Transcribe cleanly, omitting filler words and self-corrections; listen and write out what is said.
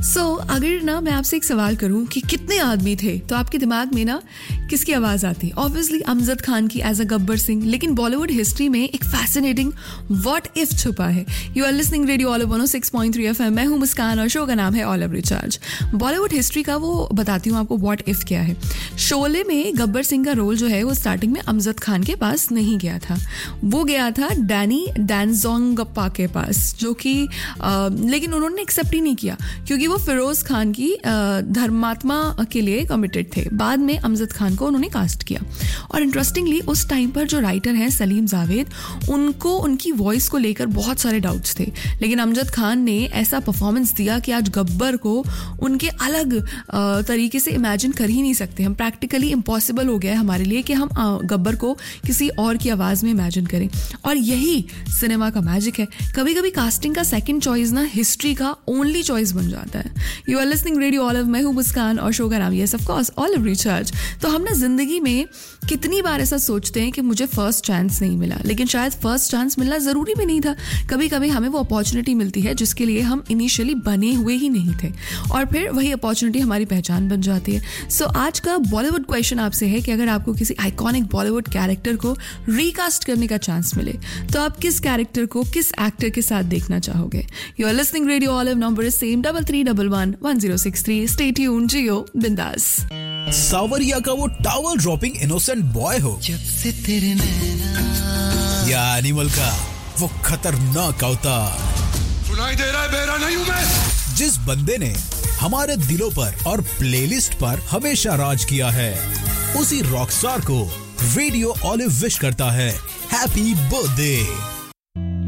अगर ना मैं आपसे एक सवाल करूं कि कितने आदमी थे, तो आपके दिमाग में ना किसकी आवाज आती? ऑब्वियसली अमजद खान की एज अ गब्बर सिंह, लेकिन बॉलीवुड हिस्ट्री में एक फैसिनेटिंग व्हाट इफ छुपा है। You are listening radio olive 106.3 FM। मैं हूं मुस्कान और शो का नाम है ऑलिव रिचार्ज। बॉलीवुड हिस्ट्री का वो बताती हूँ आपको व्हाट इफ क्या है। शोले में गब्बर सिंह का रोल जो है वो स्टार्टिंग में अमजद खान के पास नहीं गया था, वो गया था डैनी डेंजोंगपा के पास, जो कि लेकिन उन्होंने एक्सेप्ट ही नहीं किया क्योंकि वो फिरोज खान की धर्मात्मा के लिए कमिटेड थे। बाद में अमजद खान को उन्होंने कास्ट किया। और इंटरेस्टिंगली उस टाइम पर जो राइटर हैं सलीम जावेद, उनको उनकी वॉइस को लेकर बहुत सारे डाउट्स थे, लेकिन अमजद खान ने ऐसा परफॉर्मेंस दिया कि आज गब्बर को उनके अलग तरीके से इमेजिन कर ही नहीं सकते हम। प्रैक्टिकली इम्पॉसिबल हो गया है हमारे लिए कि हम गब्बर को किसी और की आवाज़ में इमेजिन करें। और यही सिनेमा का मैजिक है। कभी कभी कास्टिंग का सेकंड चॉइस ना हिस्ट्री का ओनली चॉइस बन जाता है। You are listening radio olive. मैं हूं मुस्कान और शो का नाम yes of course olive recharge. तो हम ना जिंदगी में कितनी बार ऐसा सोचते हैं कि मुझे फर्स्ट चांस नहीं मिला, लेकिन शायद फर्स्ट चांस मिलना जरूरी भी नहीं था। कभी कभी हमें वो अपॉर्चुनिटी मिलती है जिसके लिए हम इनिशियली बने हुए ही नहीं थे, और फिर वही अपॉर्चुनिटी हमारी पहचान बन जाती है। सो आज का बॉलीवुड क्वेश्चन आपसे है कि अगर आपको किसी आइकॉनिक बॉलीवुड कैरेक्टर को रिकास्ट करने का चांस मिले, तो आप किस कैरेक्टर को किस एक्टर के साथ देखना चाहोगे? You are listening radio olive. Number is same 33111063। Stay tuned, जियो बिंदास। सावरिया का वो टॉवल ड्रॉपिंग इनोसेंट बॉय हो, जब से तेरे नैना, या एनिमल का वो खतरनाक अवतार, सुनाई दे रहा है बेरा नहीं हूं मैं, जिस बंदे ने हमारे दिलों पर और प्लेलिस्ट पर हमेशा राज किया है, उसी रॉकस्टार को रेडियो ऑलिव विश करता है हैप्पी बर्थडे।